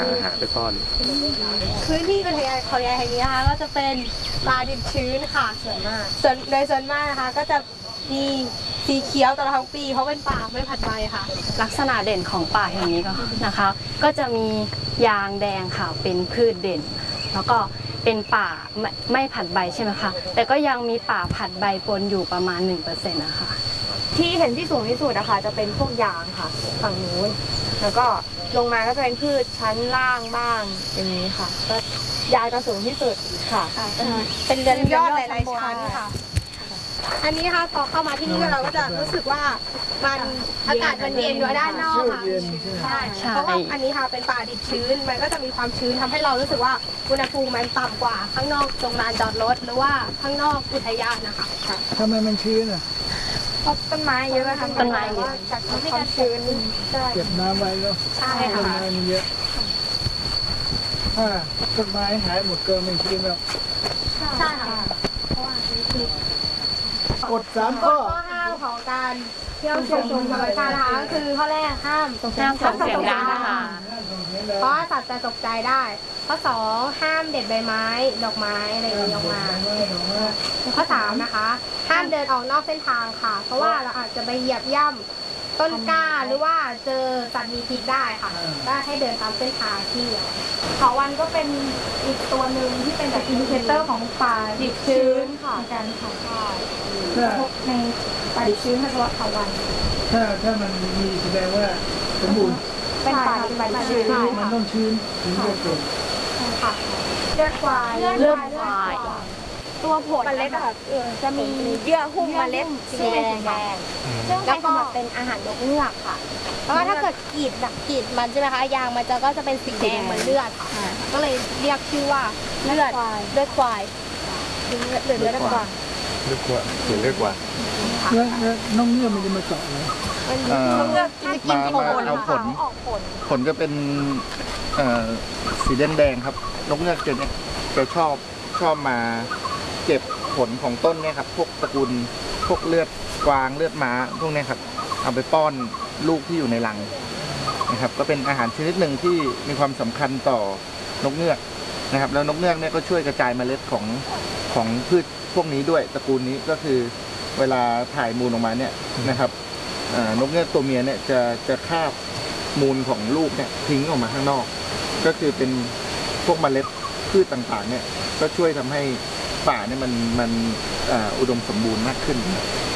อาหารไปป้อนพื้นที่อุทยานเขาใหญ่แห่งนี้นะคะก็จะเป็นป่าดิบชื้นค่ะส่วนมากโดยส่วนมากนะคะก็จะมีสีเขียวตลอดทั้งปีเพราะเป็นป่าไม่ผัดใบค่ะลักษณะเด่นของป่าแห่งนี้ก็นะคะก็จะมียางแดงค่ะเป็นพืชเด่นแล้วก็เป็นป่าไม่ผัดใบใช่ไหมคะแต่ก็ยังมีป่าผัดใบปนอยู่ประมาณ 1% นะคะที่เห็นที่สูงที่สุดนะคะจะเป็นพวกยางค่ะฝั่งนู้นแล้วก็ลงมาก็จะเป็นพืชชั้นล่างบ้างอย่างนี้ค่ะก็ยางจะสูงที่สุดค่ะเป็นเรือนยอดหลายๆชั้นค่ะอันนี้ค่ะพอเข้ามาที่นี่เราก็จะรู้สึกว่ามันอากาศมันเย็นอยู่ด้านนอกค่ะใช่เพราะว่าอันนี้ค่ะเป็นป่าดิบชื้นมันก็จะมีความชื้นทำให้เรารู้สึกว่าอุณหภูมิมันต่ำกว่าข้างนอกตรงลานจอดรถหรือว่าข้างนอกอุทยานนะคะทำไมมันชื้นอ่ะเพราะต้นไม้เยอะค่ะต้นไม้เยอะจากความชื้นเก็บน้ำไว้แล้วใช่ค่ะต้นไม้มันเยอะถ้าต้นไม้หายหมดก็ไม่ชื้นแล้วใช่ค่ะเพราะว่านี่คือกฎ3 ข้อห้ามของการเที่ยวชมธรรมชาตินะคะก็คือข้อแรกห้ามส่งเสียงดังค่ะเพราะสัตว์จะตกใจได้ข้อ2ห้ามเด็ดใบไม้ดอกไม้อะไรอย่างนี้ออกมาข้อ3นะคะห้ามเดินออกนอกเส้นทางค่ะเพราะว่าเราอาจจะไปเหยียบย่ำต้นกล้าหรือว่าเจอสัตว์มีพิษได้ค่ะก็ให้เดินตามเส้นทางที่เขาวันก็เป็นอีกตัวหนึ่งที่เป็นแบบอินดิเคเตอร์ของป่าดิบชื้นค่ะการถ่ายทอดในป่าดิบชื้นเฉพาะเขาวันถ้ามันมีแสดงว่าสมบูรณ์เป็นป่าดิบชื้นมันต้องชื้นถึงจะเกิดค่ะเลือดควายตัวผลเมล็ดค่ะจะมีเยื่อหุ้มเมล็ดสีแดงแล้วก็เป็นอาหารนกเงือกค่ะแล้วก็ถ้าเกิดกรีดมันใช่ไหมคะยางมันก็จะเป็นสีแดงเหมือนเลือดค่ะก็เลยเรียกชื่อว่าเลือดควายหรือเลือดกวางเลือดกว่าถึงเลือดกว่าแล้วน้องเงือกมันจะมาเจาะอะไรมาเอาผลก็เป็นสีแดงครับนกเงือกจะชอบมาเก็บผลของต้นเนี่ยครับพวกตระกูลพวกเลือดกวางเลือดม้าพวกนี้ครับเอาไปป้อนลูกที่อยู่ในรังนะครับก็เป็นอาหารชนิดหนึ่งที่มีความสำคัญต่อนกเงือกนะครับแล้วนกเงือกเนี่ยก็ช่วยกระจายเมล็ดของพืชพวกนี้ด้วยตระกูลนี้ก็คือเวลาถ่ายมูลออกมาเนี่ยนะครับนกเงือกตัวเมียเนี่ยจะคาบมูลของลูกเนี่ยทิ้งออกมาข้างนอกก็คือเป็นพวกเมล็ดพืชต่างๆเนี่ยก็ช่วยทำให้ป่าเนี่ยมันอุดมสมบูรณ์มากขึ้น